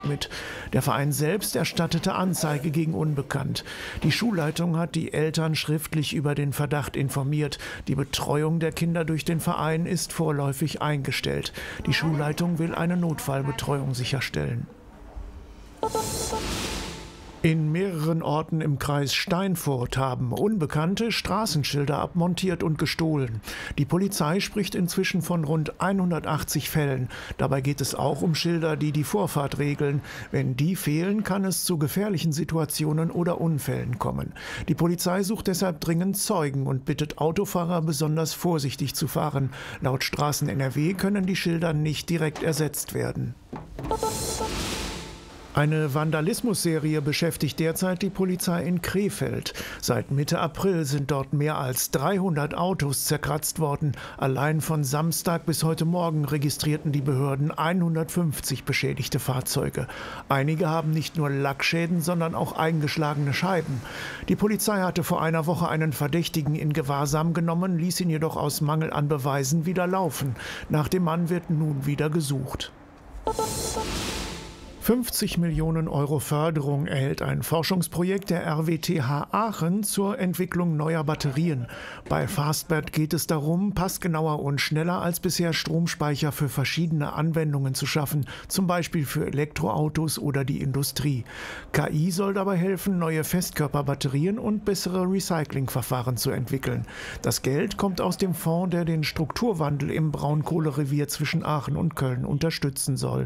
mit. Der Verein selbst erstattete Anzeige gegen Unbekannt. Die Schulleitung hat die Eltern schriftlich über den Verdacht informiert. Die Betreuung der Kinder durch den Verein ist vorläufig eingestellt. Die Schulleitung will eine Notfallbetreuung sicherstellen. In mehreren Orten im Kreis Steinfurt haben Unbekannte Straßenschilder abmontiert und gestohlen. Die Polizei spricht inzwischen von rund 180 Fällen. Dabei geht es auch um Schilder, die die Vorfahrt regeln. Wenn die fehlen, kann es zu gefährlichen Situationen oder Unfällen kommen. Die Polizei sucht deshalb dringend Zeugen und bittet Autofahrer, besonders vorsichtig zu fahren. Laut Straßen NRW können die Schilder nicht direkt ersetzt werden. Eine Vandalismusserie beschäftigt derzeit die Polizei in Krefeld. Seit Mitte April sind dort mehr als 300 Autos zerkratzt worden. Allein von Samstag bis heute Morgen registrierten die Behörden 150 beschädigte Fahrzeuge. Einige haben nicht nur Lackschäden, sondern auch eingeschlagene Scheiben. Die Polizei hatte vor einer Woche einen Verdächtigen in Gewahrsam genommen, ließ ihn jedoch aus Mangel an Beweisen wieder laufen. Nach dem Mann wird nun wieder gesucht. 50 Millionen Euro Förderung erhält ein Forschungsprojekt der RWTH Aachen zur Entwicklung neuer Batterien. Bei Fastbat geht es darum, passgenauer und schneller als bisher Stromspeicher für verschiedene Anwendungen zu schaffen, zum Beispiel für Elektroautos oder die Industrie. KI soll dabei helfen, neue Festkörperbatterien und bessere Recyclingverfahren zu entwickeln. Das Geld kommt aus dem Fonds, der den Strukturwandel im Braunkohlerevier zwischen Aachen und Köln unterstützen soll.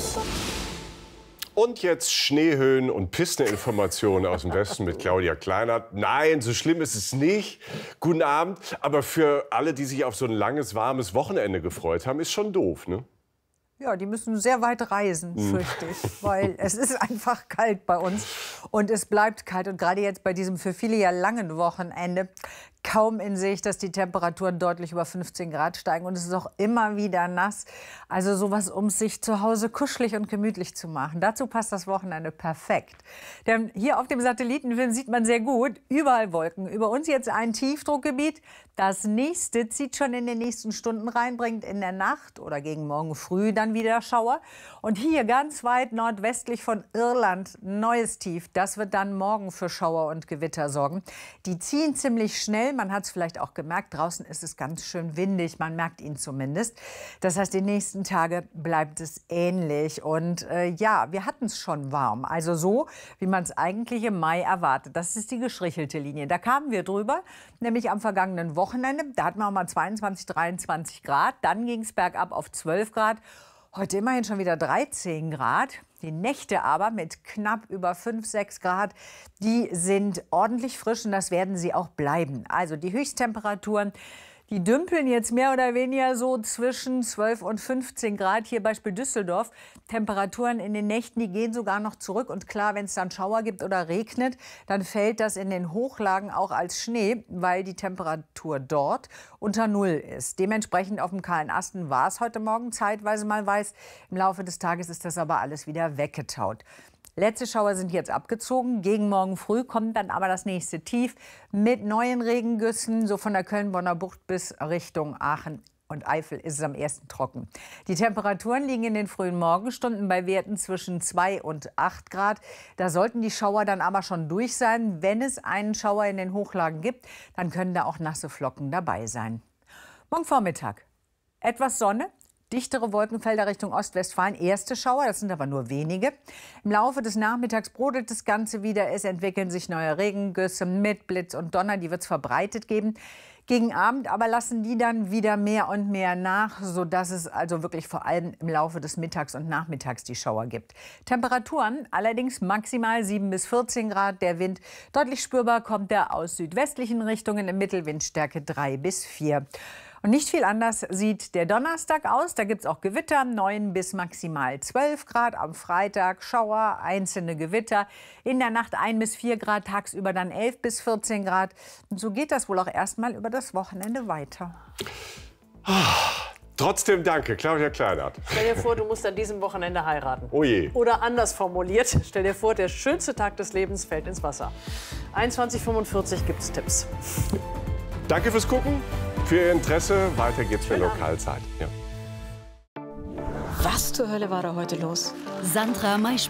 Und jetzt Schneehöhen und Pisteninformationen aus dem Westen mit Claudia Kleinert. Nein, so schlimm ist es nicht. Guten Abend. Aber für alle, die sich auf so ein langes, warmes Wochenende gefreut haben, ist schon doof, ne? Ja, die müssen sehr weit reisen, fürchte ich, weil es ist einfach kalt bei uns und es bleibt kalt. Und gerade jetzt bei diesem für viele ja langen Wochenende kaum in Sicht, dass die Temperaturen deutlich über 15 Grad steigen. Und es ist auch immer wieder nass. Also sowas, um sich zu Hause kuschelig und gemütlich zu machen. Dazu passt das Wochenende perfekt. Denn hier auf dem Satellitenfilm sieht man sehr gut, überall Wolken. Über uns jetzt ein Tiefdruckgebiet. Das nächste zieht schon in den nächsten Stunden rein, bringt in der Nacht oder gegen morgen früh dann wieder Schauer. Und hier ganz weit nordwestlich von Irland neues Tief. Das wird dann morgen für Schauer und Gewitter sorgen. Die ziehen ziemlich schnell. Man hat es vielleicht auch gemerkt, draußen ist es ganz schön windig, man merkt ihn zumindest. Das heißt, die nächsten Tage bleibt es ähnlich. Und ja, wir hatten es schon warm, also so, wie man es eigentlich im Mai erwartet. Das ist die gestrichelte Linie. Da kamen wir drüber, nämlich am vergangenen Wochenende. Da hatten wir auch mal 22, 23 Grad, dann ging es bergab auf 12 Grad. Heute immerhin schon wieder 13 Grad. Die Nächte aber mit knapp über 5, 6 Grad, die sind ordentlich frisch und das werden sie auch bleiben. Also die Höchsttemperaturen, die dümpeln jetzt mehr oder weniger so zwischen 12 und 15 Grad. Hier Beispiel Düsseldorf. Temperaturen in den Nächten, die gehen sogar noch zurück. Und klar, wenn es dann Schauer gibt oder regnet, dann fällt das in den Hochlagen auch als Schnee, weil die Temperatur dort unter Null ist. Dementsprechend auf dem kahlen Asten war es heute Morgen zeitweise mal weiß. Im Laufe des Tages ist das aber alles wieder weggetaut. Letzte Schauer sind jetzt abgezogen. Gegen morgen früh kommt dann aber das nächste Tief mit neuen Regengüssen, so von der Köln-Bonner Bucht bis Richtung Aachen und Eifel ist es am ersten trocken. Die Temperaturen liegen in den frühen Morgenstunden bei Werten zwischen 2 und 8 Grad. Da sollten die Schauer dann aber schon durch sein. Wenn es einen Schauer in den Hochlagen gibt, dann können da auch nasse Flocken dabei sein. Morgen Vormittag etwas Sonne. Dichtere Wolkenfelder Richtung Ostwestfalen, erste Schauer, das sind aber nur wenige. Im Laufe des Nachmittags brodelt das Ganze wieder. Es entwickeln sich neue Regengüsse mit Blitz und Donner, die wird es verbreitet geben. Gegen Abend aber lassen die dann wieder mehr und mehr nach, sodass es also wirklich vor allem im Laufe des Mittags und Nachmittags die Schauer gibt. Temperaturen allerdings maximal 7 bis 14 Grad. Der Wind deutlich spürbar kommt er aus südwestlichen Richtungen in Mittelwindstärke 3 bis 4. Und nicht viel anders sieht der Donnerstag aus. Da gibt es auch Gewitter, 9 bis maximal 12 Grad. Am Freitag Schauer, einzelne Gewitter. In der Nacht 1 bis 4 Grad, tagsüber dann 11 bis 14 Grad. Und so geht das wohl auch erstmal über das Wochenende weiter. Trotzdem danke, Claudia Kleinert. Stell dir vor, du musst an diesem Wochenende heiraten. Oh je. Oder anders formuliert, stell dir vor, der schönste Tag des Lebens fällt ins Wasser. 21:45 gibt es Tipps. Danke fürs Gucken, für Ihr Interesse. Weiter geht's für Lokalzeit. Ja. Was zur Hölle war da heute los? Sandra Maischberger.